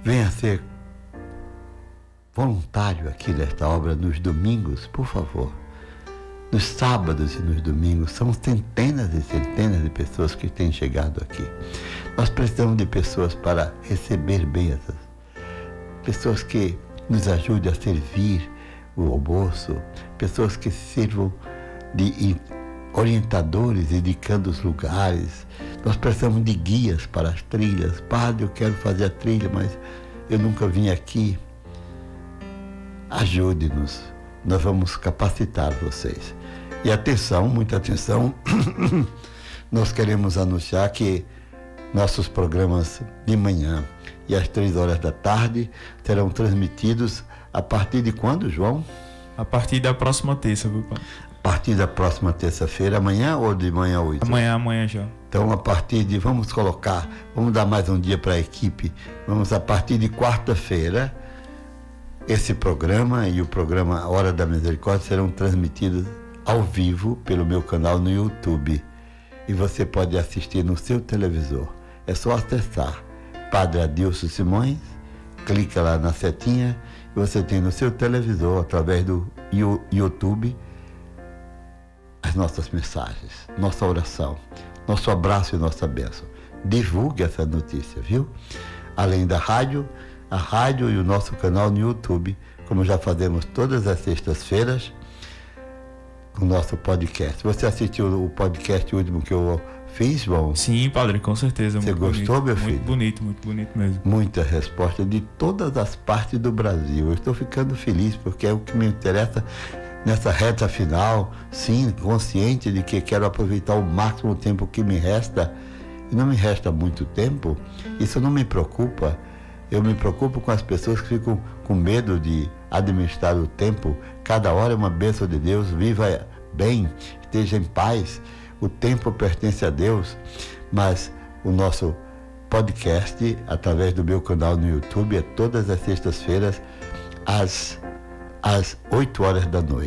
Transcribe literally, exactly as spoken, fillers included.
venha ser voluntário aqui nesta obra nos domingos, por favor. Nos sábados e nos domingos, são centenas e centenas de pessoas que têm chegado aqui. Nós precisamos de pessoas para receber bênçãos, pessoas que nos ajudem a servir o almoço, pessoas que sirvam de orientadores, indicando os lugares. Nós precisamos de guias para as trilhas. Padre, eu quero fazer a trilha, mas eu nunca vim aqui. Ajude-nos, nós vamos capacitar vocês. E atenção, muita atenção, nós queremos anunciar que nossos programas de manhã e às três horas da tarde serão transmitidos a partir de quando, João? A partir da próxima terça, viu, pai? A partir da próxima terça-feira, amanhã ou de manhã oito? Amanhã, amanhã já. Então, a partir de, vamos colocar, vamos dar mais um dia para a equipe, vamos a partir de quarta-feira, esse programa e o programa Hora da Misericórdia serão transmitidos ao vivo pelo meu canal no YouTube. E você pode assistir no seu televisor. É só acessar Padre Adilson Simões, clica lá na setinha e você tem no seu televisor, através do YouTube, as nossas mensagens, nossa oração, nosso abraço e nossa bênção. Divulgue essa notícia, viu? Além da rádio, a rádio e o nosso canal no YouTube, como já fazemos todas as sextas-feiras, o nosso podcast. Você assistiu o podcast último que eu fiz, João? Sim, padre, com certeza. Você gostou, bonito, meu filho? Muito bonito, muito bonito mesmo. Muita resposta de todas as partes do Brasil. Eu estou ficando feliz, porque é o que me interessa nessa reta final. Sim, consciente de que quero aproveitar o máximo o tempo que me resta. E não me resta muito tempo. Isso não me preocupa. Eu me preocupo com as pessoas que ficam com medo de administrar o tempo. Cada hora é uma bênção de Deus. Viva bem, esteja em paz. O tempo pertence a Deus. Mas o nosso podcast, através do meu canal no YouTube, é todas as sextas-feiras, às, às oito horas da noite.